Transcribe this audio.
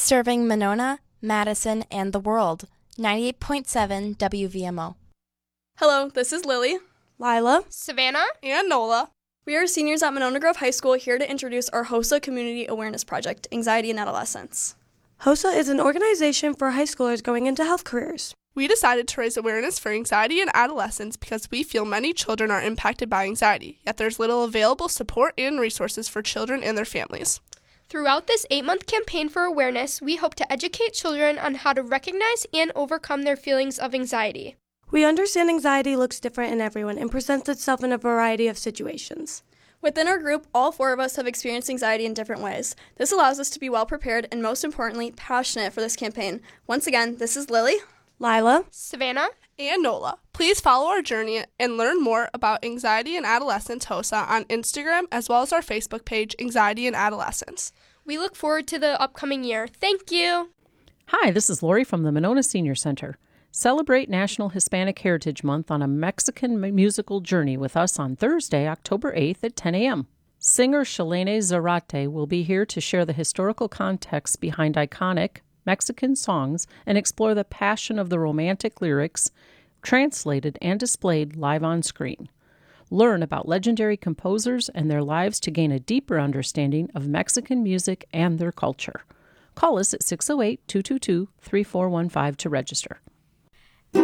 Serving Monona, Madison, and the world. 98.7 WVMO. Hello, this is Lily, Lila, Savannah, and Nola. We are seniors at Monona Grove High School here to introduce our HOSA Community Awareness Project, Anxiety in Adolescence. HOSA is an organization for high schoolers going into health careers. We decided to raise awareness for anxiety in adolescence because we feel many children are impacted by anxiety, yet there's little available support and resources for children and their families. Throughout this 8-month campaign for awareness, we hope to educate children on how to recognize and overcome their feelings of anxiety. We understand anxiety looks different in everyone and presents itself in a variety of situations. Within our group, all 4 of us have experienced anxiety in different ways. This allows us to be well prepared and, most importantly, passionate for this campaign. Once again, this is Lily, Lila, Savannah, and Nola. Please follow our journey and learn more about Anxiety in Adolescence HOSA on Instagram as well as our Facebook page, Anxiety in Adolescence. We look forward to the upcoming year. Thank you. Hi, this is Lori from the Monona Senior Center. Celebrate National Hispanic Heritage Month on a Mexican musical journey with us on Thursday, October 8th at 10 a.m. Singer Shalene Zarate will be here to share the historical context behind iconic Mexican songs and explore the passion of the romantic lyrics translated and displayed live on screen. Learn about legendary composers and their lives to gain a deeper understanding of Mexican music and their culture. Call us at 608-222-3415 to register.